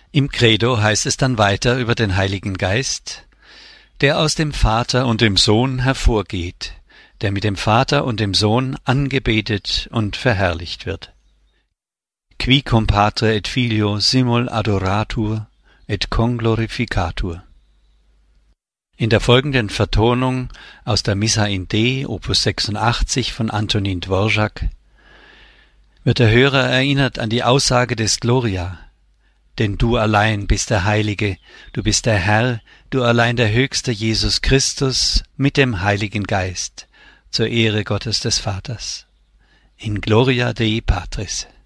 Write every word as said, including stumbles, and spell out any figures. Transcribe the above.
Im Credo heißt es dann weiter über den Heiligen Geist, der aus dem Vater und dem Sohn hervorgeht, der mit dem Vater und dem Sohn angebetet und verherrlicht wird. Qui cum Patre et Filio simul adoratur et conglorificatur. In der folgenden Vertonung aus der Missa in D, Opus sechsundachtzig von Antonin Dvorak, wird der Hörer erinnert an die Aussage des Gloria: Denn du allein bist der Heilige, du bist der Herr, du allein der höchste Jesus Christus mit dem Heiligen Geist, zur Ehre Gottes des Vaters. In Gloria Dei Patris.